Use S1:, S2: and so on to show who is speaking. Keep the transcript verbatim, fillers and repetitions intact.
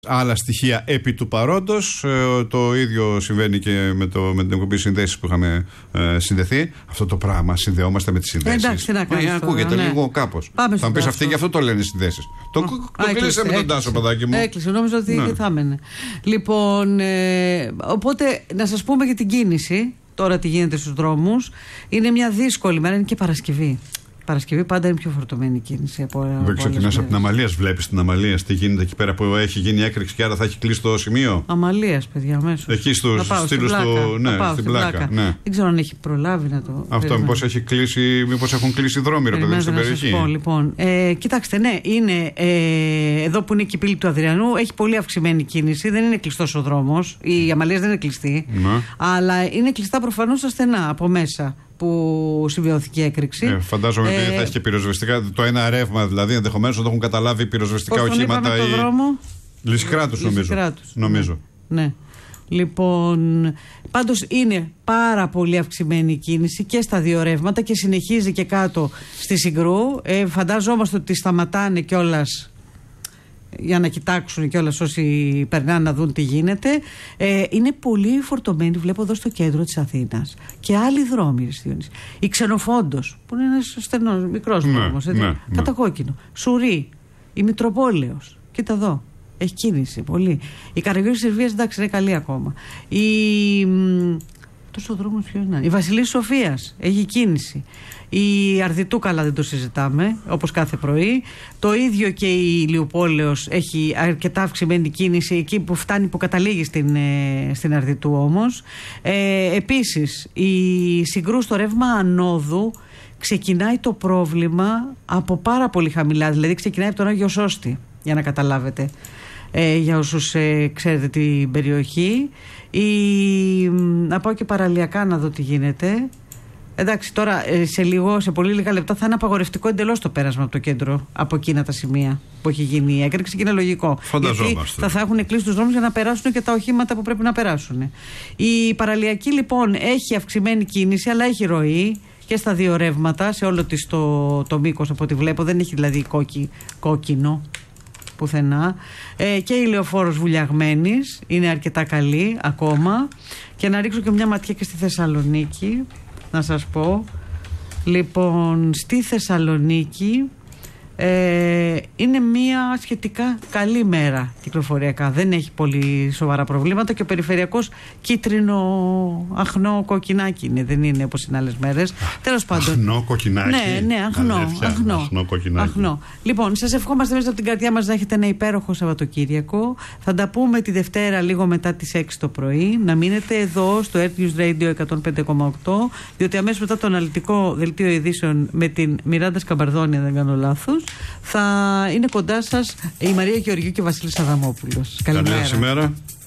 S1: Άλλα στοιχεία επί του παρόντος. Ε, το ίδιο συμβαίνει και με, το, με την εκπομπή συνδέσεις που είχαμε ε, συνδεθεί. Αυτό το πράγμα, συνδεόμαστε με τις συνδέσεις.
S2: Εντάξει, να κάνεις.
S1: Ακούγεται
S2: ναι.
S1: λίγο κάπως.
S2: Πάμε
S1: θα μου πεις αυτοί γι' αυτό το λένε συνδέσεις. Το, το κλείσε με τον Τάσο, παιδάκι μου.
S2: Έκλεισε, νόμιζα ότι ναι. θα έμενε. Λοιπόν, ε, οπότε να σας πούμε για την κίνηση. Τώρα τι γίνεται στους δρόμους. Είναι μια δύσκολη μέρα, είναι και Παρασκευή. Παρασκευή πάντα είναι πιο φορτωμένη η κίνηση από.
S1: Δεν ξεκινάς από την Αμαλίας, βλέπεις την Αμαλίας τι γίνεται εκεί πέρα που έχει γίνει έκρηξη και άρα θα έχει κλείσει το σημείο.
S2: Αμαλίας, παιδιά, αμέσως.
S1: Εκεί στο στήλο του. Ναι,
S2: πάω,
S1: στην
S2: πλάκα.
S1: πλάκα. Ναι.
S2: Δεν ξέρω αν έχει προλάβει να το.
S1: Αυτό μήπως έχει κλείσει, μήπως έχουν κλείσει δρόμοι, ρε παιδί, στην περιοχή.
S2: Πω, λοιπόν. ε, κοιτάξτε, ναι, είναι ε, εδώ που είναι η πύλη του Αδριανού, έχει πολύ αυξημένη κίνηση. Δεν είναι κλειστός ο δρόμος. Η Αμαλίας δεν είναι κλειστή. Ναι. Αλλά είναι κλειστά προφανώς ασθενά από μέσα που συμβιώθηκε η έκρηξη.
S1: Ε, φαντάζομαι ότι ε, θα έχει και πυροσβεστικά. Το ένα ρεύμα δηλαδή, ενδεχομένως να το έχουν καταλάβει πυροσβεστικά οχήματα.
S2: Ή... δρόμο.
S1: Λυσικράτους νομίζω.
S2: Λυσικράτους,
S1: νομίζω.
S2: Ναι. ναι. Λοιπόν, πάντως είναι πάρα πολύ αυξημένη η κίνηση και στα δύο ρεύματα και συνεχίζει και κάτω στη Συγκρού. Ε, φαντάζομαστε ότι σταματάνε κιόλας για να κοιτάξουν κιόλας όσοι περνάνε να δουν τι γίνεται. Ε, είναι πολύ φορτωμένοι, βλέπω εδώ στο κέντρο της Αθήνας. Και άλλοι δρόμοι. Η Ξενοφόντος, που είναι ένας στενός, μικρός
S1: ναι,
S2: δρόμος, ναι, ναι. κατακόκκινο. Σουρή, η Μητροπόλεως, κοίτα εδώ. Έχει κίνηση πολύ. Η Καραγιώργης Σερβίας, εντάξει, είναι καλή ακόμα. Η. Τόσο δρόμος ποιος είναι. Η Βασιλής Σοφίας έχει κίνηση. Η Αρδιτού, καλά, δεν το συζητάμε, όπως κάθε πρωί. Το ίδιο και η Ηλιουπόλεως έχει αρκετά αυξημένη κίνηση, εκεί που φτάνει, που καταλήγει στην, στην Αρδιτού όμως. Ε, επίσης, η Συγκρού στο ρεύμα ανόδου ξεκινάει το πρόβλημα από πάρα πολύ χαμηλά. Δηλαδή ξεκινάει από τον Άγιο Σώστη, για να καταλάβετε. Ε, για όσους ε, ξέρετε την περιοχή. Η, να πάω και παραλιακά να δω τι γίνεται. Εντάξει, τώρα ε, σε λίγο, σε πολύ λίγα λεπτά θα είναι απαγορευτικό εντελώς το πέρασμα από το κέντρο, από εκείνα τα σημεία που έχει γίνει η έκρηξη και είναι λογικό.
S1: Φανταζόμαστε.
S2: Γιατί θα, θα έχουν κλείσει τους δρόμους για να περάσουν και τα οχήματα που πρέπει να περάσουν. Η παραλιακή λοιπόν έχει αυξημένη κίνηση, αλλά έχει ροή και στα δύο ρεύματα, σε όλο της το, το μήκος από ό,τι βλέπω. Δεν έχει δηλαδή κόκκι, κόκκινο πουθενά. Ε, και η Λεωφόρος Βουλιαγμένης είναι αρκετά καλή ακόμα. Και να ρίξω και μια ματιά και στη Θεσσαλονίκη, να σας πω. Λοιπόν, στη Θεσσαλονίκη ε, είναι μια σχετικά καλή μέρα κυκλοφοριακά. Δεν έχει πολύ σοβαρά προβλήματα και ο περιφερειακός κίτρινο αχνό κοκκινάκι είναι. Δεν είναι όπως είναι άλλες μέρες. Τέλος πάντων.
S1: Αχνό κοκκινάκι.
S2: Ναι, ναι, αχνό.
S1: Αλήθεια,
S2: αχνό,
S1: αχνό κοκκινάκι.
S2: Αχνό. Λοιπόν, σας ευχόμαστε μέσα από την καρδιά μας να έχετε ένα υπέροχο Σαββατοκύριακο. Θα τα πούμε τη Δευτέρα λίγο μετά τις έξι το πρωί. Να μείνετε εδώ στο Earth News Radio εκατόν πέντε κόμμα οκτώ, διότι αμέσως μετά το αναλυτικό δελτίο ειδήσεων με την Μιράντα Σκαμπαρδόνη, αν δεν κάνω λάθος, θα είναι κοντά σας η Μαρία Γεωργίου και ο Βασίλης Αδαμόπουλος. Καλημέρα.
S1: Καλή σήμερα.